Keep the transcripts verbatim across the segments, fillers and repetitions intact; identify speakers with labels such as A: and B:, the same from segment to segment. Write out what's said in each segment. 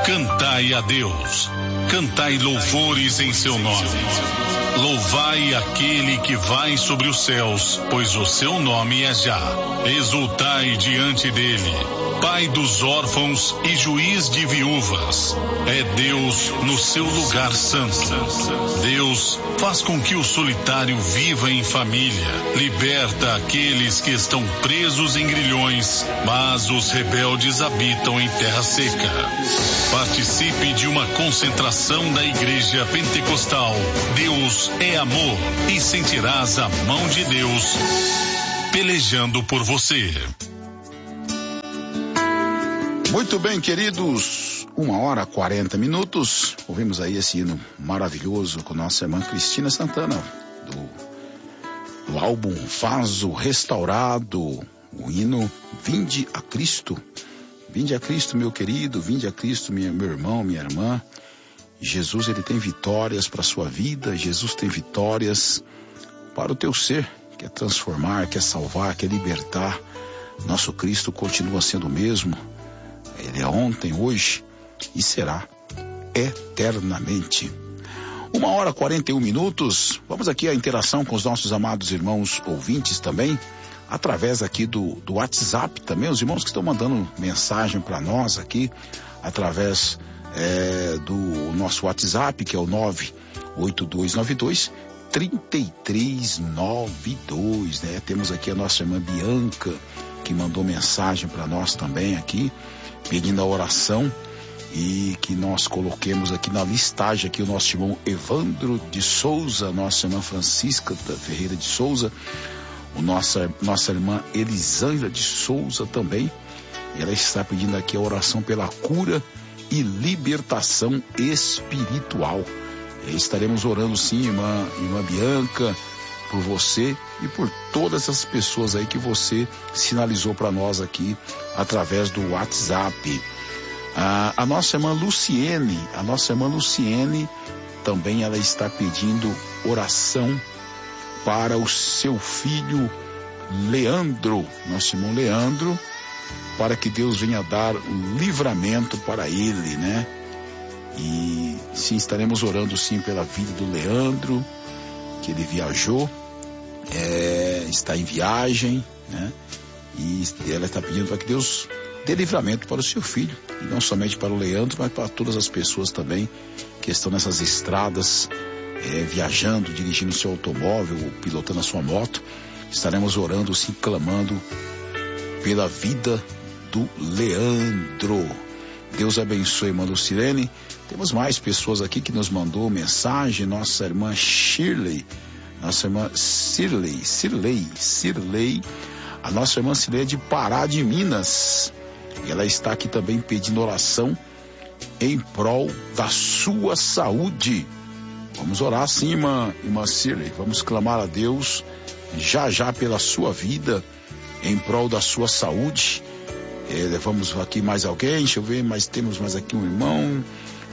A: Cantai a Deus, cantai louvores em seu nome. Louvai aquele que vai sobre os céus, pois o seu nome é Já. Exultai diante dele, Pai dos órfãos e juiz de viúvas. É Deus no seu lugar santo. Deus faz com que o solitário viva em família. Liberta aqueles que estão presos em grilhões, mas os rebeldes habitam em terra seca. Participe de uma concentração da Igreja Pentecostal. Deus é amor e sentirás a mão de Deus pelejando por você.
B: Muito bem, queridos, uma hora quarenta minutos. Ouvimos aí esse hino maravilhoso com nossa irmã Cristina Santana, do, do álbum Vaso Restaurado, o hino Vinde a Cristo. Vinde a Cristo, meu querido, vinde a Cristo, minha, meu irmão, minha irmã. Jesus, ele tem vitórias para a sua vida, Jesus tem vitórias para o teu ser, quer transformar, quer salvar, quer libertar. Nosso Cristo continua sendo o mesmo. Ele é ontem, hoje e será eternamente. Uma hora e quarenta e um minutos. Vamos aqui à interação com os nossos amados irmãos ouvintes também, através aqui do, do WhatsApp também, os irmãos que estão mandando mensagem para nós aqui, através é, do nosso WhatsApp, que é o nove oito dois nove dois, três três nove dois, né? Temos aqui a nossa irmã Bianca, que mandou mensagem para nós também aqui, pedindo a oração e que nós coloquemos aqui na listagem aqui o nosso irmão Evandro de Souza, nossa irmã Francisca Ferreira de Souza, o nossa, nossa irmã Elisângela de Souza também. Ela está pedindo aqui a oração pela cura e libertação espiritual. E estaremos orando sim, irmã, irmã Bianca, por você e por todas as pessoas aí que você sinalizou para nós aqui através do WhatsApp. Ah, a nossa irmã Luciene, a nossa irmã Luciene também, ela está pedindo oração para o seu filho Leandro, nosso irmão Leandro, para que Deus venha dar um livramento para ele, né? E sim, estaremos orando sim pela vida do Leandro, que ele viajou, é, está em viagem, né? E ela está pedindo para que Deus dê livramento para o seu filho, e não somente para o Leandro, mas para todas as pessoas também que estão nessas estradas, é, viajando, dirigindo seu automóvel, pilotando a sua moto. Estaremos orando, sim, clamando pela vida do Leandro. Deus abençoe, irmã Lucilene. Temos mais pessoas aqui que nos mandou mensagem. Nossa irmã Shirley, nossa irmã Cirlei, Cirlei, Cirlei, a nossa irmã Cirlei é de Pará de Minas. E ela está aqui também pedindo oração em prol da sua saúde. Vamos orar sim, irmã, irmã Cirlei. Vamos clamar a Deus já já pela sua vida, em prol da sua saúde. É, vamos aqui mais alguém, deixa eu ver, mas temos mais aqui um irmão.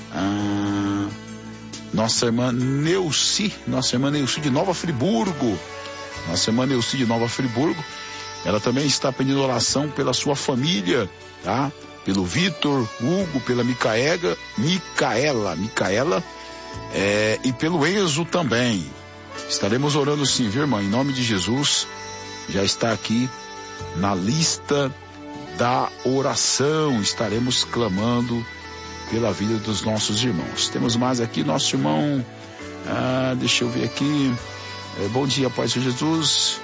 B: Ah, nossa irmã Neuci, nossa irmã Neuci de Nova Friburgo. Nossa irmã Neuci de Nova Friburgo. Ela também está pedindo oração pela sua família, tá? Pelo Vitor, Hugo, pela Micaela, Micaela, Micaela, é, e pelo Enzo também. Estaremos orando sim, viu, irmã? Em nome de Jesus, já está aqui na lista da oração. Estaremos clamando pela vida dos nossos irmãos. Temos mais aqui, nosso irmão, ah, deixa eu ver aqui, é, bom dia, Pai de Jesus.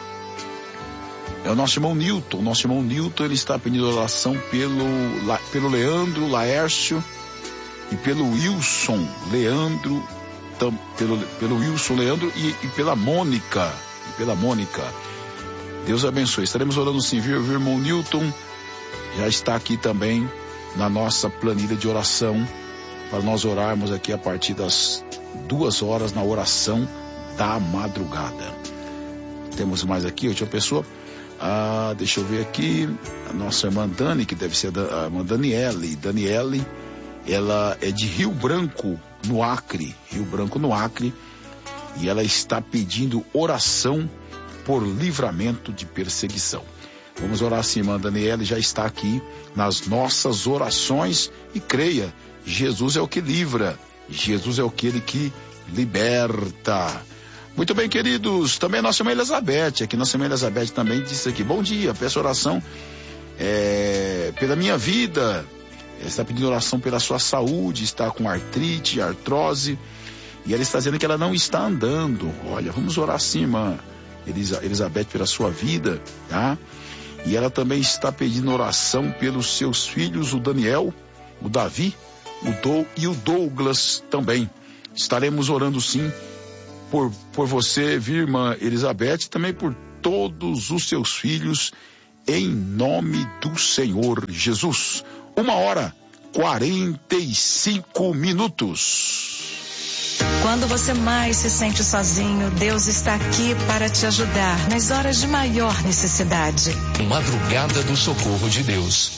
B: É o nosso irmão Nilton, nosso irmão Nilton, ele está pedindo oração pelo, la, pelo Leandro Laércio e pelo Wilson Leandro, tam, pelo, pelo Wilson Leandro e, e pela Mônica, e pela Mônica. Deus abençoe. Estaremos orando sim, viu, viu, irmão Nilton? Já está aqui também na nossa planilha de oração, para nós orarmos aqui a partir das duas horas na oração da madrugada. Temos mais aqui, outra pessoa. Ah, deixa eu ver aqui, a nossa irmã Dani, que deve ser a irmã Daniele. Daniele, ela é de Rio Branco, no Acre, Rio Branco, no Acre, e ela está pedindo oração por livramento de perseguição. Vamos orar sim, irmã Daniele, já está aqui nas nossas orações, e creia Jesus é o que livra, Jesus é aquele que liberta. Muito bem, queridos, também a nossa irmã Elizabeth, aqui nossa irmã Elizabeth também disse aqui, bom dia, peço oração é, pela minha vida, está pedindo oração pela sua saúde, está com artrite, artrose, e ela está dizendo que ela não está andando. Olha, vamos orar sim, irmã Elizabeth, pela sua vida, tá? E ela também está pedindo oração pelos seus filhos, o Daniel, o Davi, o Dou e o Douglas também. Estaremos orando sim por, por você, viu, irmã Elizabeth, também por todos os seus filhos, em nome do Senhor Jesus. Uma hora, quarenta e cinco minutos.
C: Quando você mais se sente sozinho, Deus está aqui para te ajudar nas horas de maior necessidade.
D: Madrugada do Socorro de Deus.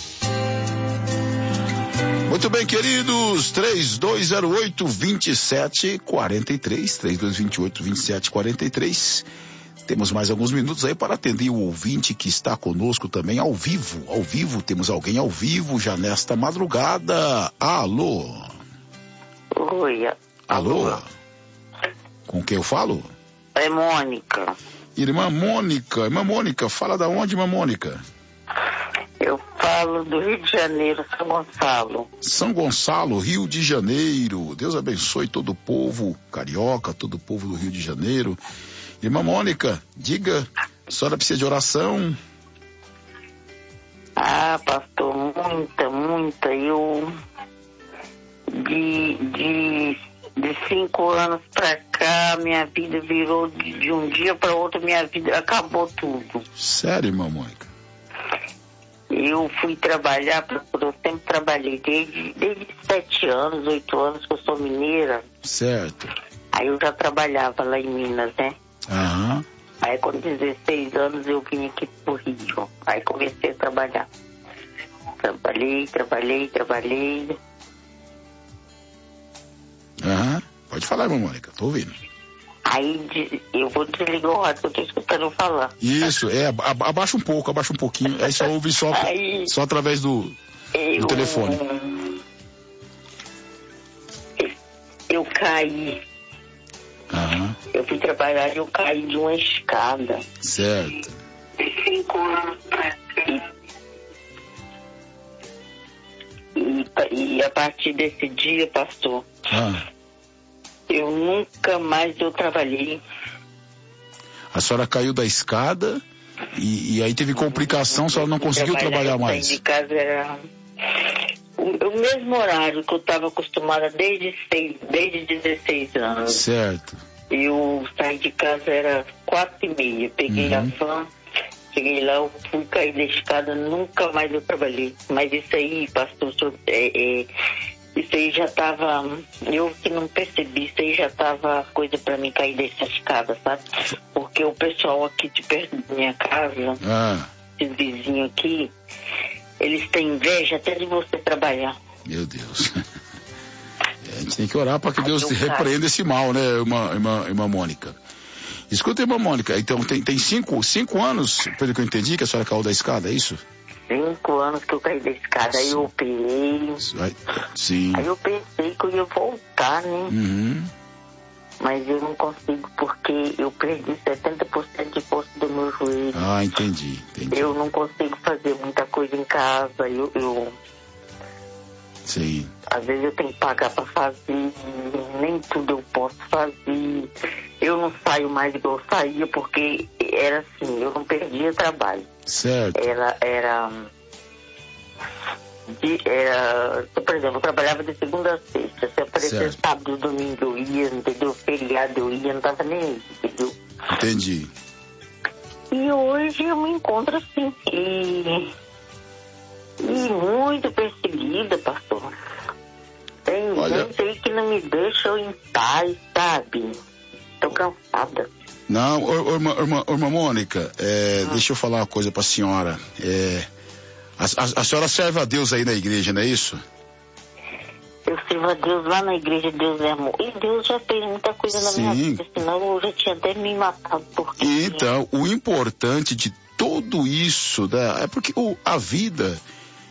B: Muito bem, queridos, três dois zero oito, dois sete quatro três, três dois dois oito, dois sete quatro três. Temos mais alguns minutos aí para atender o ouvinte que está conosco também ao vivo. Ao vivo, temos alguém ao vivo já nesta madrugada. Alô?
E: Oi.
B: Alô? Com quem eu falo?
E: É Mônica.
B: Irmã Mônica. Irmã Mônica, fala da onde, irmã Mônica?
E: Eu falo do Rio de Janeiro, São Gonçalo.
B: São Gonçalo, Rio de Janeiro. Deus abençoe todo o povo carioca, todo o povo do Rio de Janeiro. Irmã Mônica, diga, a senhora precisa de oração?
E: Ah, pastor, muita, muita. Eu, de, de, de cinco anos pra cá, minha vida virou, de, de um dia para outro, minha vida acabou tudo.
B: Sério, irmã Mônica?
E: Eu fui trabalhar, eu sempre trabalhei desde, desde sete anos, oito anos, que eu sou mineira.
B: Certo.
E: Aí eu já trabalhava lá em Minas, né?
B: Aham.
E: Aí com dezesseis anos eu vim aqui pro Rio. Aí comecei a trabalhar. Trabalhei, trabalhei, trabalhei.
B: Aham. Pode falar, irmã Mônica, tô ouvindo.
E: Aí eu vou desligar o rádio, que eu tô escutando falar.
B: Isso, é, abaixa um pouco, abaixa um pouquinho. Aí só ouve só, aí, só através do,
E: eu,
B: do telefone.
E: Eu caí.
B: Aham.
E: Eu fui trabalhar e eu caí de uma escada.
B: Certo.
E: Cinco anos e, e, e a partir desse dia, pastor,
B: ah.
E: eu nunca mais eu trabalhei.
B: A senhora caiu da escada e, e aí teve complicação, a senhora não conseguiu trabalhar mais.
E: De casa era o, o mesmo horário que eu estava acostumada desde, seis, desde dezesseis anos.
B: Certo.
E: Eu saí de casa, era quatro e meia, peguei uhum. a van, cheguei lá, eu fui cair da escada, nunca mais eu trabalhei. Mas isso aí, pastor, é, é, isso aí já estava, eu que não percebi, isso aí já estava coisa para mim cair dessa escada, sabe? Porque o pessoal aqui de perto da minha casa,
B: ah.
E: esses vizinhos aqui, eles têm inveja até de você trabalhar.
B: Meu Deus. A gente tem que orar para que Deus repreenda esse mal, né, irmã, irmã, irmã Mônica? Escuta, irmã Mônica, então tem, tem cinco, cinco anos, pelo que eu entendi, que a senhora caiu da escada, é isso?
E: Cinco anos que eu caí da escada, sim. Aí eu operei.
B: Sim.
E: Aí eu pensei que eu ia voltar, né?
B: Uhum.
E: Mas eu não consigo porque eu perdi setenta por cento de força do meu joelho.
B: Ah, entendi, entendi.
E: Eu não consigo fazer muita coisa em casa, eu... eu...
B: Sim.
E: Às vezes eu tenho que pagar para fazer, nem tudo eu posso fazer. Eu não saio mais igual eu saía, porque era assim, eu não perdia trabalho.
B: Certo.
E: Era, era, de, era por exemplo, eu trabalhava de segunda a sexta. Se aparecer sábado, domingo eu ia, entendeu? Feriado eu ia, não tava nem aí, entendeu?
B: Entendi.
E: E hoje eu me encontro assim, e... E muito perseguida, pastor. Tem
B: Olha...
E: gente aí que não me deixa eu em paz, sabe? Tô cansada.
B: Não, ô, ô, irmã, irmã, irmã Mônica, é, ah. deixa eu falar uma coisa pra senhora. É, a, a, a senhora serve a Deus aí na igreja, não é isso?
E: Eu sirvo a Deus lá na igreja, Deus é amor. E Deus já fez muita coisa na
B: Sim.
E: minha vida, senão eu já tinha até me matado. Porque...
B: Então, o importante de tudo isso, né, é porque o, a vida...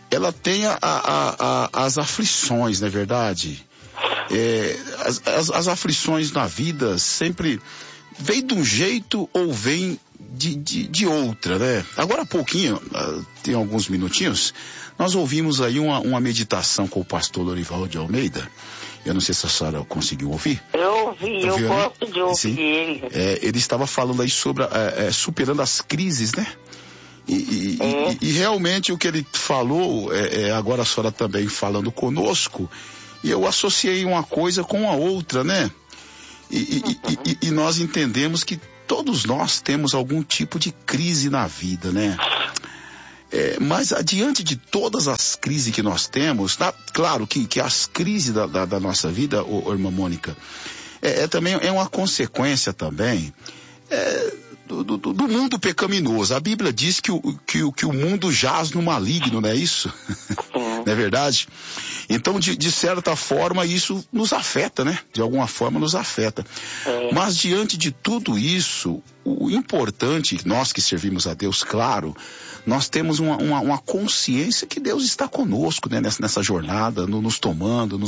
B: ela tem a, a, a, as aflições, não é verdade? É, as, as, as aflições na vida sempre vem de um jeito ou vem de, de, de outra, né? Agora há pouquinho, tem alguns minutinhos, nós ouvimos aí uma, uma meditação com o pastor Lorival de Almeida. Eu não sei se a senhora conseguiu ouvir.
E: Eu ouvi, eu
B: Ouviu,
E: gosto
B: né?
E: de ouvir
B: Sim.
E: ele.
B: É, ele estava falando aí sobre é, é, superando as crises, né? E, e,
E: É.
B: e, e realmente o que ele falou, é, é, agora a senhora também falando conosco, e eu associei uma coisa com a outra, né? E, e,
E: Uhum.
B: e, e nós entendemos que todos nós temos algum tipo de crise na vida, né? É, mas adiante de todas as crises que nós temos, tá, claro que, que as crises da, da, da nossa vida, ô, ô, irmã Mônica, é, é também é uma consequência também é, do, do, do mundo pecaminoso. A Bíblia diz que o, que, o, que o mundo jaz no maligno, não é isso? Não é verdade? Então, de, de certa forma, isso nos afeta, né? De alguma forma nos afeta.
E: É.
B: Mas diante de tudo isso, o importante, nós que servimos a Deus, claro, nós temos uma, uma, uma consciência que Deus está conosco, né? Nessa, nessa jornada, no, nos tomando, nos